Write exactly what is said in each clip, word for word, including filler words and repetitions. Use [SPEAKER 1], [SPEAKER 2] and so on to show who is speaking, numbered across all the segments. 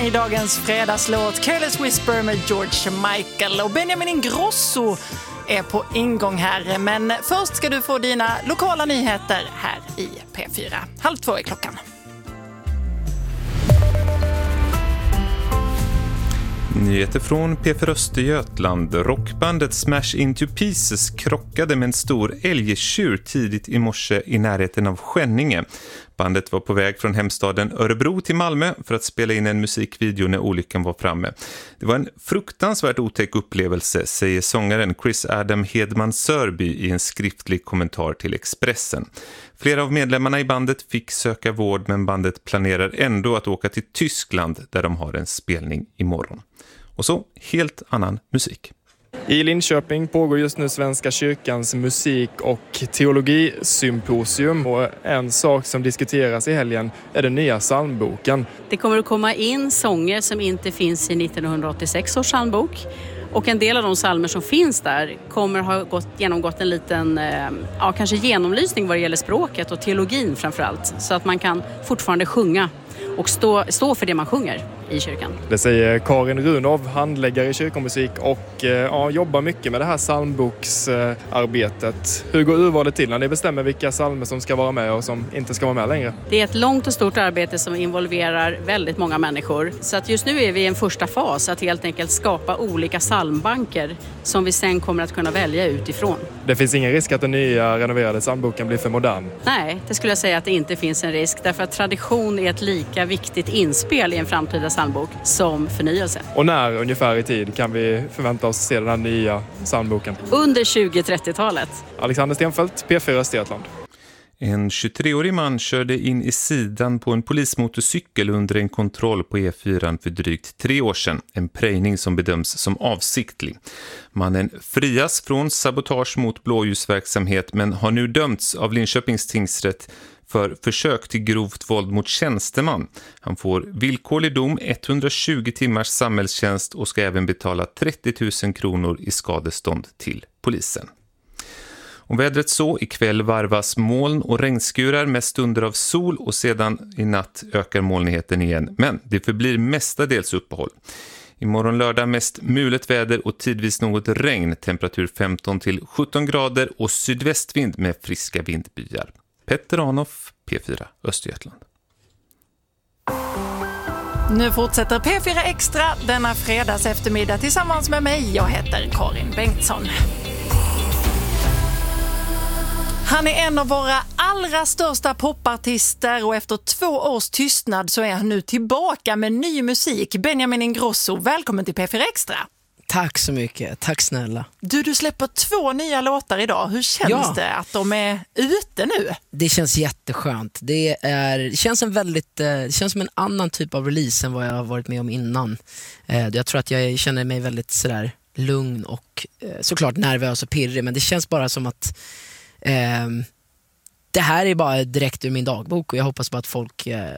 [SPEAKER 1] I dagens fredagslåt Careless Whisper med George Michael, och Benjamin Ingrosso är på ingång här. Men först ska du få dina lokala nyheter här i P fyra. Halv två är klockan.
[SPEAKER 2] Nyheter från P fyra Östergötland. Rockbandet Smash Into Pieces krockade med en stor älgtjur tidigt i morse i närheten av Skänninge. Bandet var på väg från hemstaden Örebro till Malmö för att spela in en musikvideo när olyckan var framme. Det var en fruktansvärt otäck upplevelse, säger sångaren Chris Adam Hedman Sörby i en skriftlig kommentar till Expressen. Flera av medlemmarna i bandet fick söka vård, men bandet planerar ändå att åka till Tyskland där de har en spelning imorgon. Och så helt annan musik.
[SPEAKER 3] I Linköping pågår just nu Svenska kyrkans musik- och teologisymposium, och en sak som diskuteras i helgen är den nya psalmboken.
[SPEAKER 4] Det kommer att komma in sånger som inte finns i nittonhundraåttiosex års psalmbok, och en del av de psalmer som finns där kommer ha gått, genomgått en liten ja, kanske genomlysning vad det gäller språket och teologin framförallt, så att man kan fortfarande sjunga och stå, stå för det man sjunger i kyrkan.
[SPEAKER 3] Det säger Karin Runov, handläggare i kyrkomusik, och ja, jobbar mycket med det här psalmboksarbetet. Hur går urvalet till när ni bestämmer vilka psalmer som ska vara med och som inte ska vara med längre?
[SPEAKER 4] Det är ett långt och stort arbete som involverar väldigt många människor. Så att just nu är vi i en första fas att helt enkelt skapa olika psalmbanker som vi sen kommer att kunna välja utifrån.
[SPEAKER 3] Det finns ingen risk att den nya renoverade psalmboken blir för modern?
[SPEAKER 4] Nej, det skulle jag säga att det inte finns en risk, därför att tradition är ett lika viktigt inspel i en framtida psalmbok som förnyelse.
[SPEAKER 3] Och när ungefär i tid kan vi förvänta oss se den här nya psalmboken?
[SPEAKER 4] Under tjugo-trettiotalet.
[SPEAKER 3] Alexander Stenfeldt, P fyra Östergötland.
[SPEAKER 2] En tjugotreårig man körde in i sidan på en polismotorcykel under en kontroll på E fyra för drygt tre år sedan. En prejning som bedöms som avsiktlig. Mannen frias från sabotage mot blåljusverksamhet, men har nu dömts av Linköpings tingsrätt för försök till grovt våld mot tjänsteman. Han får villkorlig dom, etthundratjugo timmars samhällstjänst, och ska även betala trettio tusen kronor i skadestånd till polisen. Och vädret så, ikväll varvas moln och regnskurar med stunder av sol, och sedan i natt ökar molnigheten igen. Men det förblir mestadels uppehåll. Imorgon lördag mest mulet väder och tidvis något regn, temperatur femton till sjutton grader och sydvästvind med friska vindbyar. Petter Arnoff, P fyra Östergötland.
[SPEAKER 1] Nu fortsätter P fyra Extra denna fredags eftermiddag tillsammans med mig. Jag heter Karin Bengtsson. Han är en av våra allra största popartister, och efter två års tystnad så är han nu tillbaka med ny musik. Benjamin Ingrosso, välkommen till P fyra Extra.
[SPEAKER 5] Tack så mycket, tack snälla.
[SPEAKER 1] Du, du släpper två nya låtar idag. Hur känns ja. det att de är ute nu?
[SPEAKER 5] Det känns jätteskönt. Det, är, det känns en väldigt, det känns som en annan typ av release än vad jag har varit med om innan. Jag tror att jag känner mig väldigt sådär lugn och såklart nervös och pirrig, men det känns bara som att eh, det här är bara direkt ur min dagbok, och jag hoppas bara att folk eh,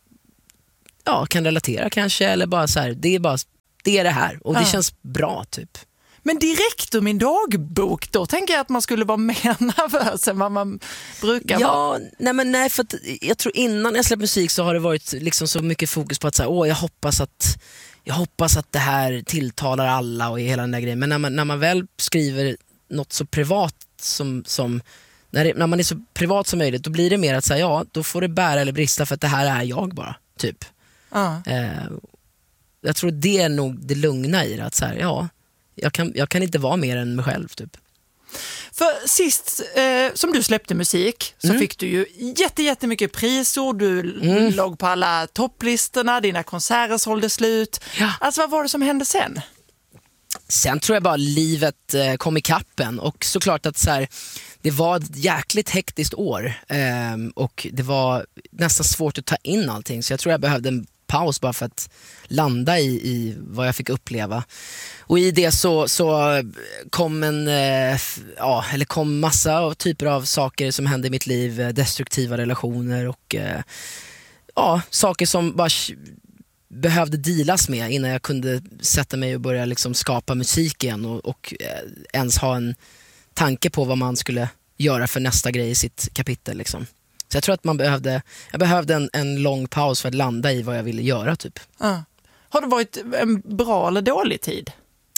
[SPEAKER 5] ja, kan relatera kanske, eller bara så här, det är bara det är det här, och det ja. känns bra typ.
[SPEAKER 1] Men direkt ur min dagbok, då tänker jag att man skulle vara mer nervös än vad man brukar
[SPEAKER 5] ja,
[SPEAKER 1] vara.
[SPEAKER 5] Nej, men nej, för att jag tror innan jag släppte musik så har det varit liksom så mycket fokus på att säga, åh, jag hoppas att jag hoppas att det här tilltalar alla och hela den där grejen. Men när man, när man väl skriver något så privat som, som när, det, när man är så privat som möjligt, då blir det mer att säga, ja, då får det bära eller brista, för att det här är jag bara, typ.
[SPEAKER 1] Ja.
[SPEAKER 5] Eh, jag tror det är nog det lugna i det, att så här, ja, jag kan, jag kan inte vara mer än mig själv typ.
[SPEAKER 1] För sist eh, som du släppte musik så mm. fick du ju jätte, jättemycket prisord. Du mm. låg på alla topplistorna, dina konserter sålde slut.
[SPEAKER 5] Ja.
[SPEAKER 1] Alltså vad var det som hände sen?
[SPEAKER 5] Sen tror jag bara livet eh, kom i kappen, och såklart att så här, det var ett jäkligt hektiskt år eh, och det var nästan svårt att ta in allting, så jag tror jag behövde en paus bara för att landa i, i vad jag fick uppleva. Och i det så, så kom en eh, ja, eller kom massa typer av saker som hände i mitt liv, destruktiva relationer och eh, ja, saker som bara behövde dealas med innan jag kunde sätta mig och börja liksom skapa musik igen och, och eh, ens ha en tanke på vad man skulle göra för nästa grej i sitt kapitel liksom. Så jag tror att man behövde jag behövde en, en lång paus för att landa i vad jag ville göra typ.
[SPEAKER 1] Ja. Har det varit en bra eller dålig tid?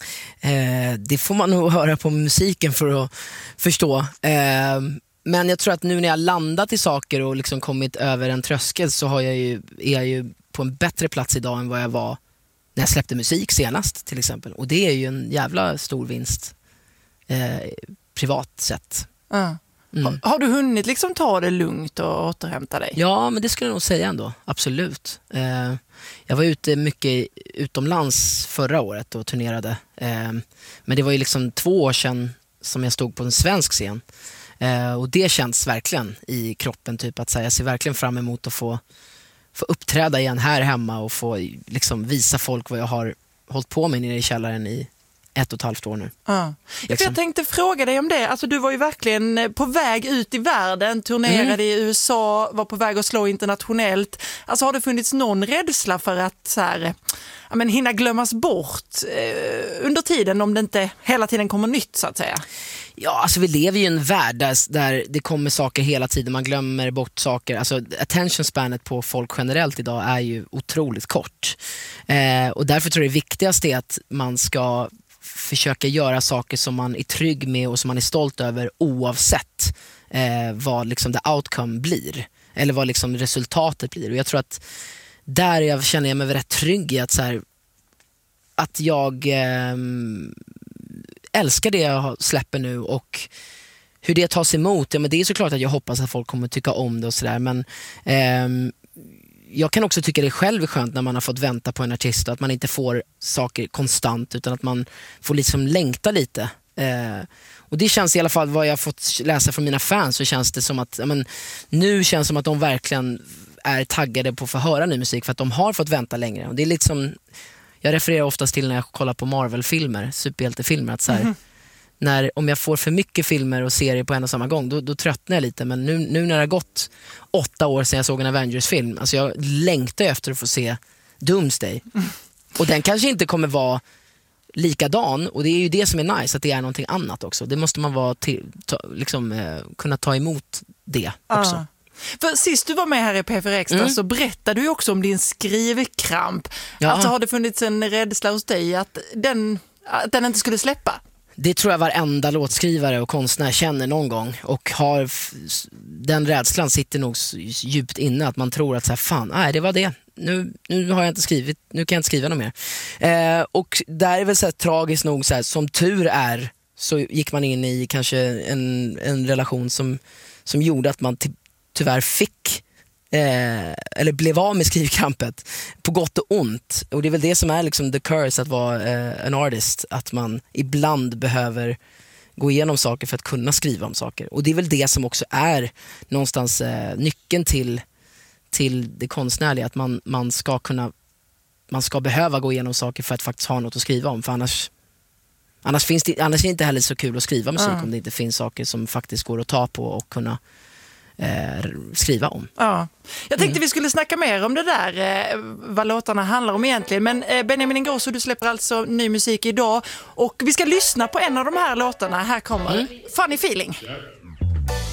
[SPEAKER 5] Eh, det får man nog höra på musiken för att förstå. Eh, men jag tror att nu när jag landat i saker och liksom kommit över en tröskel så har jag ju, är jag ju på en bättre plats idag än vad jag var när jag släppte musik senast till exempel. Och det är ju en jävla stor vinst eh, privat sett.
[SPEAKER 1] Uh. Mm. Har, har du hunnit liksom ta det lugnt och återhämta dig?
[SPEAKER 5] Ja, men det skulle jag nog säga ändå. Absolut. Eh, jag var ute mycket utomlands förra året och turnerade. Eh, men det var ju liksom två år sedan som jag stod på en svensk scen. Eh, och det känns verkligen i kroppen. Typ att så här, jag ser verkligen fram emot att få, få uppträda igen här hemma och få liksom, visa folk vad jag har hållit på med nere i källaren i ett och ett halvt år nu.
[SPEAKER 1] Ja. Liksom. Jag tänkte fråga dig om det. Alltså, du var ju verkligen på väg ut i världen, turnerade mm. i U S A, var på väg att slå internationellt. Alltså, har det funnits någon rädsla för att så här, ja, men, hinna glömmas bort eh, under tiden om det inte hela tiden kommer nytt så att säga?
[SPEAKER 5] Ja, alltså vi lever ju i en värld där, där det kommer saker hela tiden. Man glömmer bort saker. Alltså attention spanet på folk generellt idag är ju otroligt kort. Eh, och därför tror jag det viktigaste är att man ska försöka göra saker som man är trygg med och som man är stolt över oavsett eh, vad liksom the outcome blir. Eller vad liksom resultatet blir. Och jag tror att där jag känner jag mig rätt trygg i att, så här, att jag eh, älskar det jag släpper nu och hur det tas emot. Ja, men det är såklart att jag hoppas att folk kommer tycka om det och sådär. Men eh, jag kan också tycka det själv är skönt när man har fått vänta på en artist och att man inte får saker konstant utan att man får liksom längta lite. Eh, och det känns i alla fall vad jag har fått läsa från mina fans, så känns det som att ja, men, nu känns det som att de verkligen är taggade på att få höra ny musik för att de har fått vänta längre. Och det är liksom, jag refererar oftast till när jag kollar på Marvel-filmer, superhjältefilmer, att så här, mm. när, om jag får för mycket filmer och serier på en och samma gång, då, då tröttnar jag lite. Men nu, nu när det har gått åtta år sedan jag såg en Avengers-film, alltså jag längtar efter att få se Doomsday. Mm. Och den kanske inte kommer vara likadan, och det är ju det som är nice, att det är någonting annat också. Det måste man vara till, ta, liksom, eh, kunna ta emot det också.
[SPEAKER 1] Ah. För sist du var med här i P fyra Extra mm. så berättade du också om din skrivkramp. Ja. Alltså har det funnits en rädsla hos dig att den, att den inte skulle släppa?
[SPEAKER 5] Det tror jag varenda låtskrivare och konstnär känner någon gång, och har den rädslan sitter nog djupt inne, att man tror att så här, fan, nej, det var det. Nu, nu har jag inte skrivit, nu kan jag inte skriva något mer. Eh, och där är väl så här, tragiskt nog så här, som tur är så gick man in i kanske en, en relation som, som gjorde att man ty- tyvärr fick eh, eller blev av med skrivkrampet på gott och ont. Och det är väl det som är liksom the curse att vara eh, en artist, att man ibland behöver gå igenom saker för att kunna skriva om saker. Och det är väl det som också är någonstans eh, nyckeln till till det konstnärliga, att man, man ska kunna man ska behöva gå igenom saker för att faktiskt ha något att skriva om, för annars annars, finns det, annars är det inte heller så kul att skriva musik mm. om det inte finns saker som faktiskt går att ta på och kunna eh, skriva om.
[SPEAKER 1] Ja. Jag tänkte mm. vi skulle snacka mer om det där, eh, vad låtarna handlar om egentligen, men eh, Benjamin Ingrosso, du släpper alltså ny musik idag och vi ska lyssna på en av de här låtarna. Här kommer mm. Funny Feeling.